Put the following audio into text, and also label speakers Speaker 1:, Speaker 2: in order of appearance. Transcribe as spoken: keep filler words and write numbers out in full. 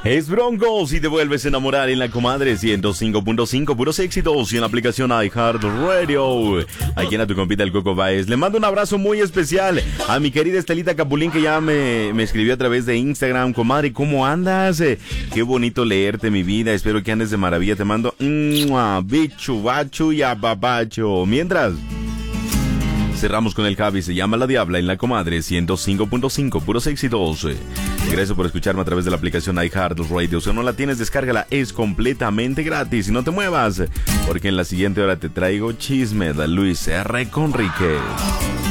Speaker 1: Es Broncos y te vuelves a enamorar en la comadre ciento cinco punto cinco, puros éxitos, y en la aplicación iHeartRadio. Aquí en tu compita el Coco Baez. Le mando un abrazo muy especial a mi querida Estelita Capulín, que ya me, me escribió a través de Instagram. Comadre, ¿cómo andas? Eh, qué bonito leerte, mi vida. Espero que andes de maravilla. Te mando ¡mua! Bichu, bachu y apapacho. Mientras cerramos con el Javi, se llama La Diabla en la comadre ciento cinco punto cinco, puros éxitos. Gracias por escucharme a través de la aplicación iHeartRadio. Si no la tienes, descárgala, es completamente gratis. Y no te muevas, porque en la siguiente hora te traigo chisme de Luis R. Conríquez.